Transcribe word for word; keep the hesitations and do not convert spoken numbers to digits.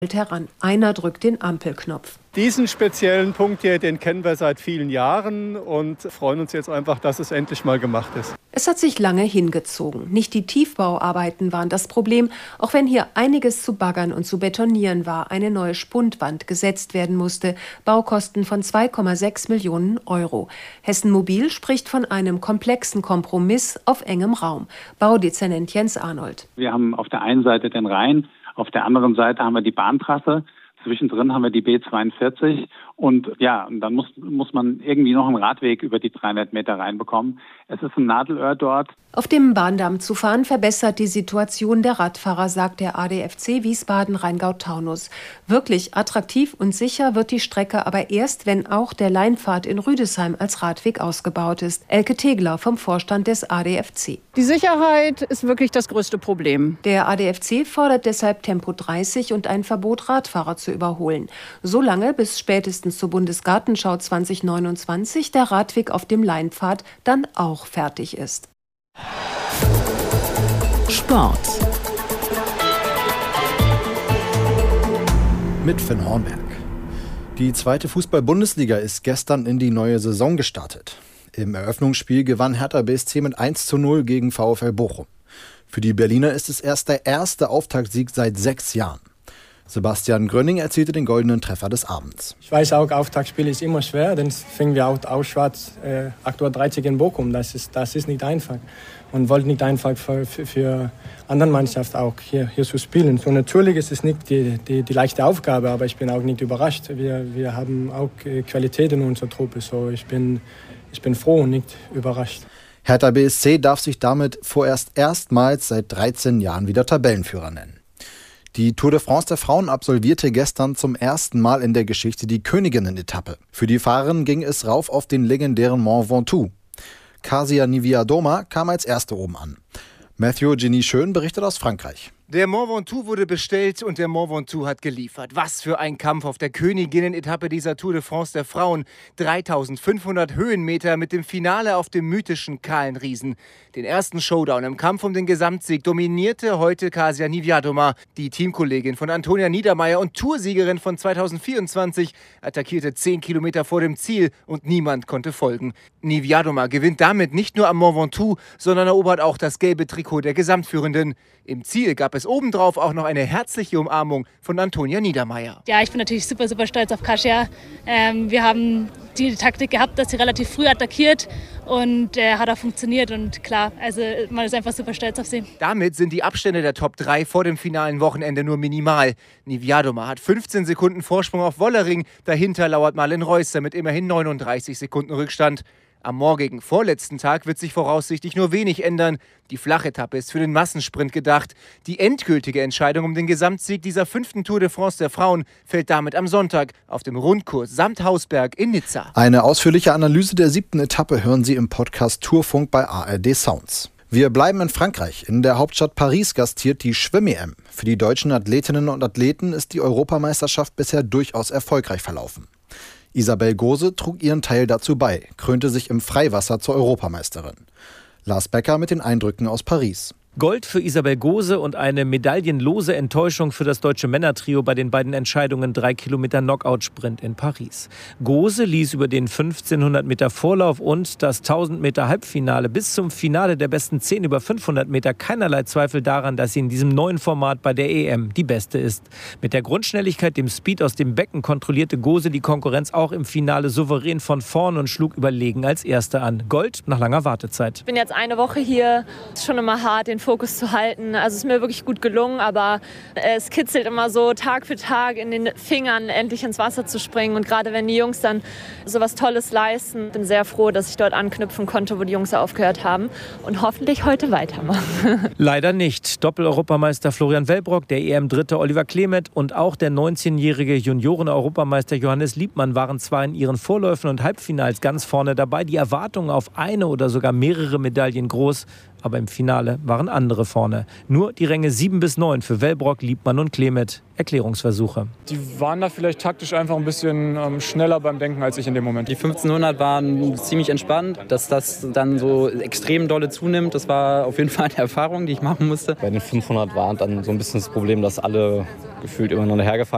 heran. Einer drückt den Ampelknopf. Diesen speziellen Punkt hier, den kennen wir seit vielen Jahren und freuen uns jetzt einfach, dass es endlich mal gemacht ist. Es hat sich lange hingezogen. Nicht die Tiefbauarbeiten waren das Problem, auch wenn hier einiges zu baggern und zu betonieren war. Eine neue Spundwand gesetzt werden musste. Baukosten von zwei Komma sechs Millionen Euro. Hessen Mobil spricht von einem komplexen Kompromiss auf engem Raum. Baudezernent Jens Arnold. Wir haben auf der einen Seite den Rhein, auf der anderen Seite haben wir die Bahntrasse. Zwischendrin haben wir die B zweiundvierzig und ja, dann muss, muss man irgendwie noch einen Radweg über die dreihundert Meter reinbekommen. Es ist ein Nadelöhr dort. Auf dem Bahndamm zu fahren verbessert die Situation der Radfahrer, sagt der A D F C Wiesbaden-Rheingau-Taunus. Wirklich attraktiv und sicher wird die Strecke aber erst, wenn auch der Leinpfad in Rüdesheim als Radweg ausgebaut ist. Elke Tegler vom Vorstand des A D F C. Die Sicherheit ist wirklich das größte Problem. Der A D F C fordert deshalb Tempo dreißig und ein Verbot, Radfahrer zu überholen. So lange, bis spätestens zur Bundesgartenschau zwanzig neunundzwanzig der Radweg auf dem Leinpfad dann auch fertig ist. Sport mit Finn Hornberg. Die zweite Fußball-Bundesliga ist gestern in die neue Saison gestartet. Im Eröffnungsspiel gewann Hertha B S C mit eins zu null gegen VfL Bochum. Für die Berliner ist es erst der erste Auftaktsieg seit sechs Jahren. Sebastian Gröning erzielte den goldenen Treffer des Abends. Ich weiß auch, Auftaktspiel ist immer schwer, dann fingen wir auch auswärts äh, acht Uhr dreißig in Bochum. Das ist, das ist nicht einfach und wollte nicht einfach für, für, für andere Mannschaften auch hier, hier zu spielen. So natürlich ist es nicht die, die, die leichte Aufgabe, aber ich bin auch nicht überrascht. Wir, wir haben auch Qualität in unserer Truppe, so ich bin, ich bin froh und nicht überrascht. Hertha B S C darf sich damit vorerst erstmals seit dreizehn Jahren wieder Tabellenführer nennen. Die Tour de France der Frauen absolvierte gestern zum ersten Mal in der Geschichte die Königinnen-Etappe. Für die Fahrerinnen ging es rauf auf den legendären Mont Ventoux. Kasia Niewiadoma kam als Erste oben an. Mathieu Genie Schön berichtet aus Frankreich. Der Mont Ventoux wurde bestellt und der Mont Ventoux hat geliefert. Was für ein Kampf auf der Königinnen-Etappe dieser Tour de France der Frauen. dreitausendfünfhundert Höhenmeter mit dem Finale auf dem mythischen kahlen Riesen. Den ersten Showdown im Kampf um den Gesamtsieg dominierte heute Kasia Niewiadoma. Die Teamkollegin von Antonia Niedermaier und Toursiegerin von zweitausendvierundzwanzig attackierte zehn Kilometer vor dem Ziel und niemand konnte folgen. Niewiadoma gewinnt damit nicht nur am Mont Ventoux, sondern erobert auch das gelbe Trikot der Gesamtführenden. Im Ziel gab es obendrauf auch noch eine herzliche Umarmung von Antonia Niedermaier. Ja, ich bin natürlich super, super stolz auf Kasia. Ähm, wir haben die Taktik gehabt, dass sie relativ früh attackiert und äh, hat auch funktioniert. Und klar, also man ist einfach super stolz auf sie. Damit sind die Abstände der Top drei vor dem finalen Wochenende nur minimal. Niewiadoma hat fünfzehn Sekunden Vorsprung auf Wollering. Dahinter lauert Marlen Reusser mit immerhin neununddreißig Sekunden Rückstand. Am morgigen vorletzten Tag wird sich voraussichtlich nur wenig ändern. Die Flachetappe ist für den Massensprint gedacht. Die endgültige Entscheidung um den Gesamtsieg dieser fünften Tour de France der Frauen fällt damit am Sonntag auf dem Rundkurs samt Hausberg in Nizza. Eine ausführliche Analyse der siebten Etappe hören Sie im Podcast Tourfunk bei A R D Sounds. Wir bleiben in Frankreich. In der Hauptstadt Paris gastiert die Schwimm-E M. Für die deutschen Athletinnen und Athleten ist die Europameisterschaft bisher durchaus erfolgreich verlaufen. Isabel Gose trug ihren Teil dazu bei, krönte sich im Freiwasser zur Europameisterin. Lars Becker mit den Eindrücken aus Paris. Gold für Isabel Gose und eine medaillenlose Enttäuschung für das deutsche Männertrio bei den beiden Entscheidungen drei Kilometer Knockout-Sprint in Paris. Gose ließ über den fünfzehnhundert Meter Vorlauf und das tausend Meter Halbfinale bis zum Finale der besten zehn über fünfhundert Meter keinerlei Zweifel daran, dass sie in diesem neuen Format bei der E M die beste ist. Mit der Grundschnelligkeit, dem Speed aus dem Becken kontrollierte Gose die Konkurrenz auch im Finale souverän von vorn und schlug überlegen als Erste an. Gold nach langer Wartezeit. Ich bin jetzt eine Woche hier, ist schon immer hart, den Fokus zu halten. Also es ist mir wirklich gut gelungen, aber es kitzelt immer so Tag für Tag in den Fingern, endlich ins Wasser zu springen. Und gerade wenn die Jungs dann so was Tolles leisten, bin sehr froh, dass ich dort anknüpfen konnte, wo die Jungs aufgehört haben und hoffentlich heute weitermachen. Leider nicht. Doppel-Europameister Florian Wellbrock, der E M-Dritte Oliver Klemet und auch der neunzehnjährige Junioren-Europameister Johannes Liebmann waren zwar in ihren Vorläufen und Halbfinals ganz vorne dabei, die Erwartungen auf eine oder sogar mehrere Medaillen groß. Aber im Finale waren andere vorne. Nur die Ränge sieben bis neun für Wellbrock, Liebmann und Klemet. Erklärungsversuche. Die waren da vielleicht taktisch einfach ein bisschen ähm, schneller beim Denken als ich in dem Moment. Die fünfzehnhundert waren ziemlich entspannt. Dass das dann so extrem dolle zunimmt, das war auf jeden Fall eine Erfahrung, die ich machen musste. Bei den fünfhundert war dann so ein bisschen das Problem, dass alle gefühlt immer noch hergefallen